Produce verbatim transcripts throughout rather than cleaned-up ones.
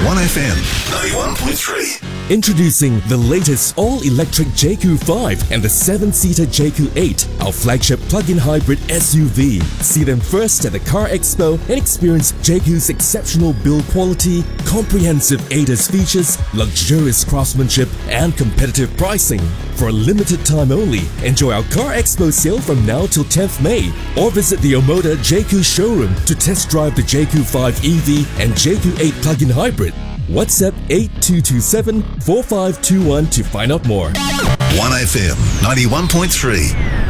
one F M ninety-one point three. Introducing the latest all-electric J Q five and the seven-seater J Q eight, our flagship plug-in hybrid S U V. See them first at the Car Expo and experience J Q's exceptional build quality, comprehensive A D A S features, luxurious craftsmanship, and competitive pricing. For a limited time only, enjoy our Car Expo sale from now till tenth May, or visit the Omoda J Q showroom to test drive the J Q five E V and J Q eight plug-in hybrid. WhatsApp eight two two seven, four five two one to find out more. one F M ninety-one point three.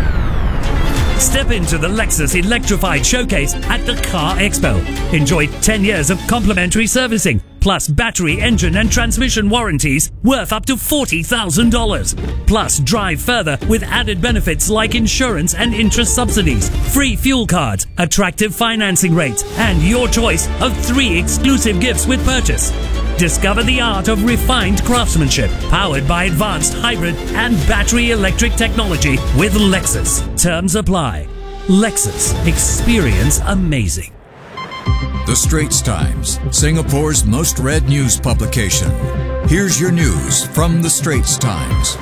Step into the Lexus Electrified Showcase at the Car Expo. Enjoy ten years of complimentary servicing, plus battery, engine and transmission warranties worth up to forty thousand dollars. Plus, drive further with added benefits like insurance and interest subsidies, free fuel cards, attractive financing rates, and your choice of three exclusive gifts with purchase. Discover the art of refined craftsmanship, powered by advanced hybrid and battery electric technology with Lexus. Terms apply. Lexus. Experience amazing. The Straits Times, Singapore's most read news publication. Here's your news from The Straits Times.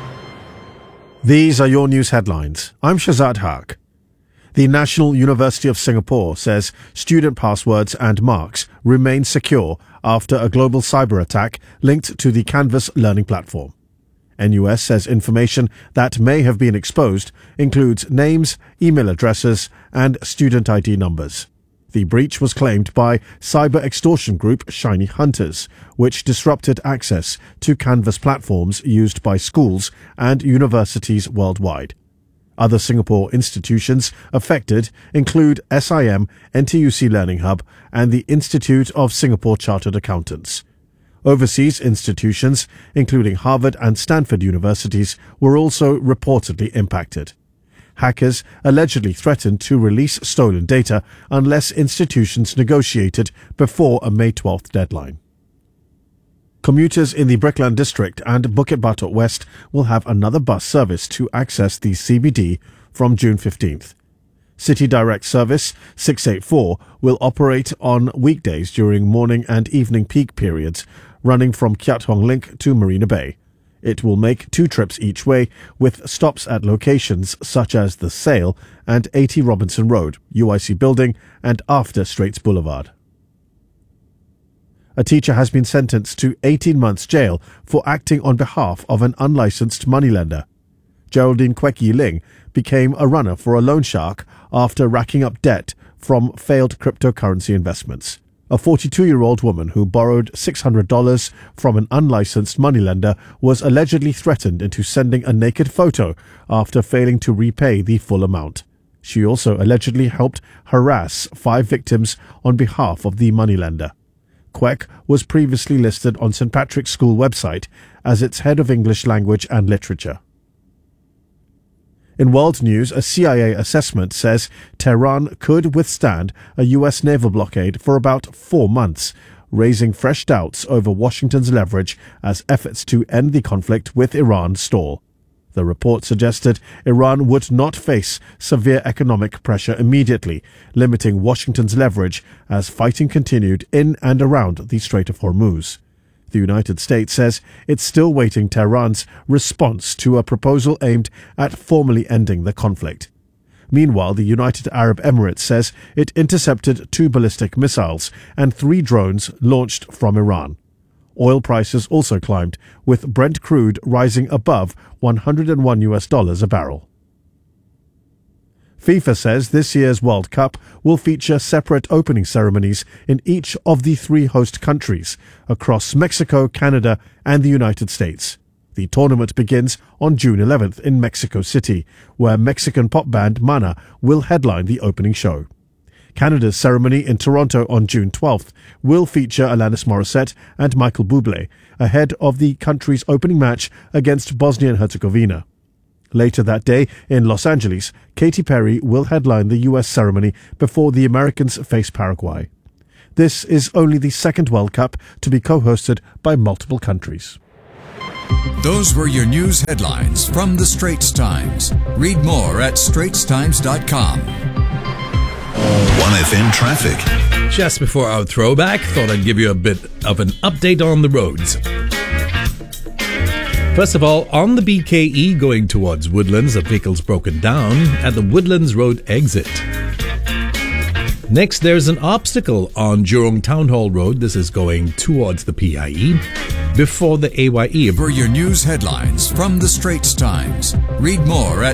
These are your news headlines. I'm Shazad Haq. The National University of Singapore says student passwords and marks remain secure after a global cyber attack linked to the Canvas learning platform. N U S says information that may have been exposed includes names, email addresses, and student I D numbers. The breach was claimed by cyber extortion group Shiny Hunters, which disrupted access to Canvas platforms used by schools and universities worldwide. Other Singapore institutions affected include S I M, N T U C Learning Hub, and the Institute of Singapore Chartered Accountants. Overseas institutions, including Harvard and Stanford universities, were also reportedly impacted. Hackers allegedly threatened to release stolen data unless institutions negotiated before a May twelfth deadline. Commuters in the Brickland District and Bukit Batok West will have another bus service to access the C B D from June fifteenth. City Direct Service six eighty-four will operate on weekdays during morning and evening peak periods, running from Kiat Hong Link to Marina Bay. It will make two trips each way, with stops at locations such as the Sale and eighty Robinson Road, U I C Building, and after Straits Boulevard. A teacher has been sentenced to eighteen months jail for acting on behalf of an unlicensed moneylender. Geraldine Kwek Yi Ling became a runner for a loan shark after racking up debt from failed cryptocurrency investments. A forty-two-year-old woman who borrowed six hundred dollars from an unlicensed moneylender was allegedly threatened into sending a naked photo after failing to repay the full amount. She also allegedly helped harass five victims on behalf of the moneylender. Kwek was previously listed on Saint Patrick's School website as its head of English language and literature. In world news, a C I A assessment says Tehran could withstand a U S naval blockade for about four months, raising fresh doubts over Washington's leverage as efforts to end the conflict with Iran stall. The report suggested Iran would not face severe economic pressure immediately, limiting Washington's leverage as fighting continued in and around the Strait of Hormuz. The United States says it's still waiting Tehran's response to a proposal aimed at formally ending the conflict. Meanwhile, the United Arab Emirates says it intercepted two ballistic missiles and three drones launched from Iran. Oil prices also climbed, with Brent crude rising above one hundred one U S dollars a barrel. FIFA says this year's World Cup will feature separate opening ceremonies in each of the three host countries across Mexico, Canada, and the United States. The tournament begins on June eleventh in Mexico City, where Mexican pop band Mana will headline the opening show. Canada's ceremony in Toronto on June twelfth will feature Alanis Morissette and Michael Bublé, ahead of the country's opening match against Bosnia and Herzegovina. Later that day, in Los Angeles, Katy Perry will headline the U S ceremony before the Americans face Paraguay. This is only the second World Cup to be co-hosted by multiple countries. Those were your news headlines from The Straits Times. Read more at straits times dot com. one F M traffic. Just before our throwback, thought I'd give you a bit of an update on the roads. First of all, on the B K E going towards Woodlands, a vehicle's broken down at the Woodlands Road exit. Next, there's an obstacle on Jurong Town Hall Road. This is going towards the P I E before the A Y E. For your news headlines from the Straits Times, read more at